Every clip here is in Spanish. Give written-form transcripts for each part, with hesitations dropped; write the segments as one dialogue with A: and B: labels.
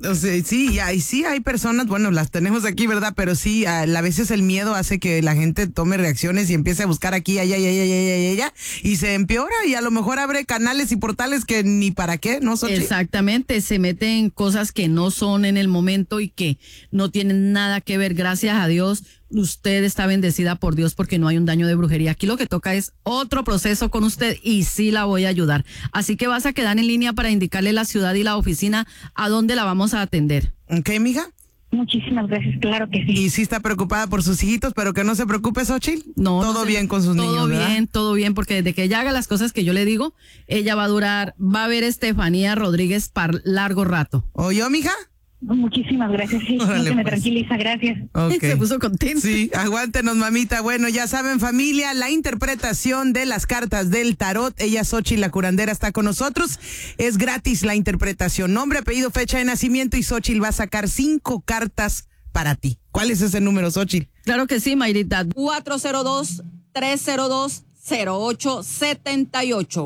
A: O sea, sí, y sí hay personas, bueno, las tenemos aquí, ¿verdad? Pero sí, a veces el miedo hace que la gente tome reacciones y empiece a buscar aquí, allá, y se empeora y a lo mejor abre canales y portales que ni para qué, ¿no, Xochitl?
B: Exactamente, se meten en cosas que no son en el momento y que no tienen nada que ver. Gracias a Dios, usted está bendecida por Dios porque no hay un daño de brujería. Aquí lo que toca es otro proceso con usted y sí la voy a ayudar. Así que vas a quedar en línea para indicarle la ciudad y la oficina a dónde la vamos a atender.
A: ¿Ok, mija?
C: Muchísimas gracias, claro que sí.
A: Y sí está preocupada por sus hijitos, pero que no se preocupe, Xochitl.
B: No,
A: todo bien con sus niños, ¿verdad?
B: Todo bien, porque desde que ella haga las cosas que yo le digo, ella va a ver a Estefanía Rodríguez para largo rato.
A: ¿Oyó, mija?
C: Muchísimas gracias, sí,
A: Órale,
C: se me
A: pues.
C: tranquiliza, gracias.
A: Okay.
B: Se puso contenta.
A: Sí, aguántenos, mamita. Bueno, ya saben, familia, la interpretación de las cartas del tarot. Ella, Xochitl, la curandera, está con nosotros. Es gratis la interpretación. Nombre, apellido, fecha de nacimiento y Xochitl va a sacar 5 cartas para ti. ¿Cuál es ese número, Xochitl?
B: Claro que sí, Mayrita. 402-302-0878.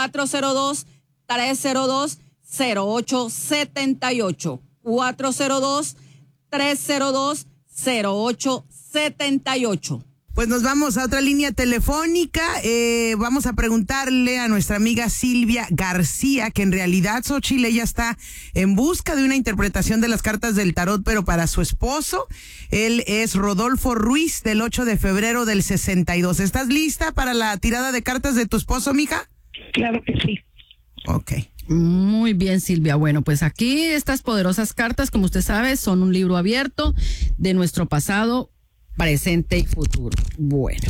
B: 402-302-0878. 402-302-0878.
A: Pues nos vamos a otra línea telefónica. Vamos a preguntarle a nuestra amiga Silvia García, que en realidad, Xochitl, ella está en busca de una interpretación de las cartas del tarot, pero para su esposo. Él es Rodolfo Ruiz, del 8 de febrero del 62. ¿Estás lista para la tirada de cartas de tu esposo, mija?
C: Claro que sí.
A: Ok.
B: Muy bien, Silvia. Bueno, pues aquí estas poderosas cartas, como usted sabe, son un libro abierto de nuestro pasado, presente y futuro. Bueno,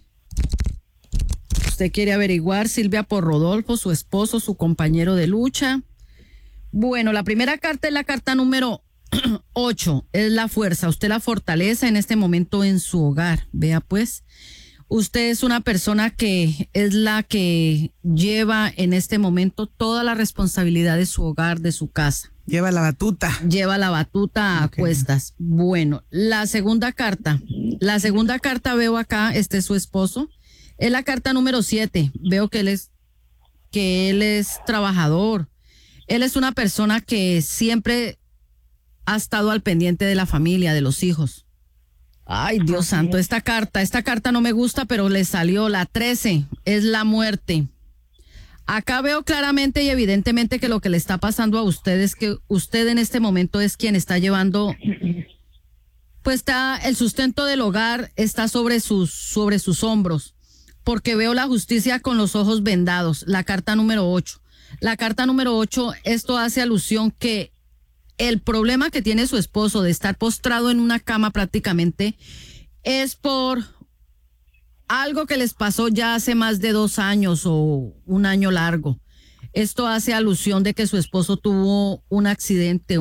B: usted quiere averiguar, Silvia, por Rodolfo, su esposo, su compañero de lucha. Bueno, la primera carta es la carta número 8, es la fuerza. Usted la fortaleza en este momento en su hogar. Vea pues, usted es una persona que es la que lleva en este momento toda la responsabilidad de su hogar, de su casa.
A: Lleva la batuta.
B: Lleva la batuta a cuestas. Bueno, la segunda carta veo acá, este es su esposo. Es la carta número 7. Veo que él es trabajador. Él es una persona que siempre ha estado al pendiente de la familia, de los hijos. Ay, Dios santo, esta carta no me gusta, pero le salió la 13, es la muerte. Acá veo claramente y evidentemente que lo que le está pasando a usted es que usted en este momento es quien está llevando, pues el sustento del hogar está sobre sus hombros, porque veo la justicia con los ojos vendados, la carta número 8. La carta número 8, esto hace alusión que el problema que tiene su esposo de estar postrado en una cama prácticamente es por algo que les pasó ya hace más de 2 años o un año largo. Esto hace alusión de que su esposo tuvo un accidente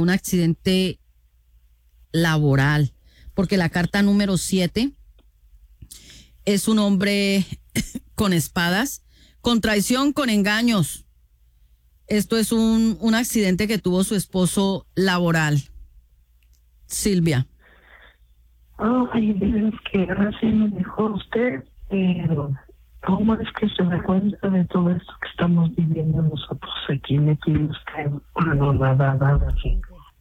B: laboral, porque la carta número 7 es un hombre con espadas, con traición, con engaños. Esto es un accidente que tuvo su esposo laboral. Silvia.
C: Ay, es que gracias me dejó usted, pero ¿cómo es que se da cuenta de todo esto que estamos viviendo nosotros aquí metidos en nada aquí?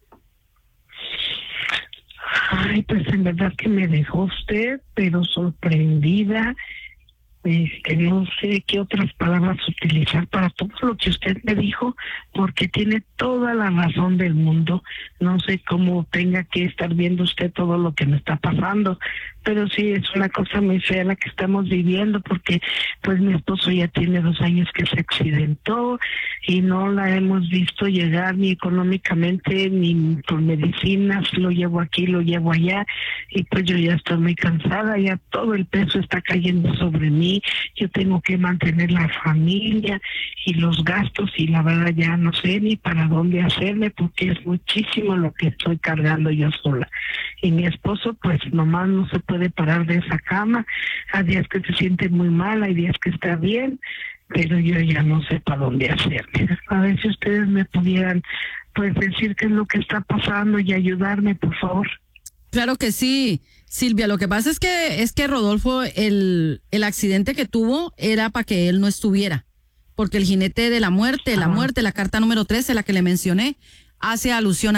C: Ay, pues en verdad que me dejó usted, pero sorprendida. Que no sé qué otras palabras utilizar para todo lo que usted me dijo, porque tiene toda la razón del mundo. No sé cómo tenga que estar viendo usted todo lo que me está pasando, pero sí es una cosa muy fea la que estamos viviendo, porque pues mi esposo ya tiene 2 años que se accidentó y no la hemos visto llegar ni económicamente ni por medicinas. Lo llevo aquí, lo llevo allá, y pues yo ya estoy muy cansada, ya todo el peso está cayendo sobre mí. Yo tengo que mantener la familia y los gastos, y la verdad ya no sé ni para dónde hacerme, porque es muchísimo lo que estoy cargando yo sola. Y mi esposo pues nomás no se puede parar de esa cama. Hay días que se siente muy mal, hay días que está bien, pero yo ya no sé para dónde hacerme. A ver si ustedes me pudieran pues decir qué es lo que está pasando y ayudarme, por favor.
B: Claro que sí, Silvia. Lo que pasa es que Rodolfo, el accidente que tuvo era para que él no estuviera, porque el jinete de la muerte, la carta número 13, la que le mencioné, hace alusión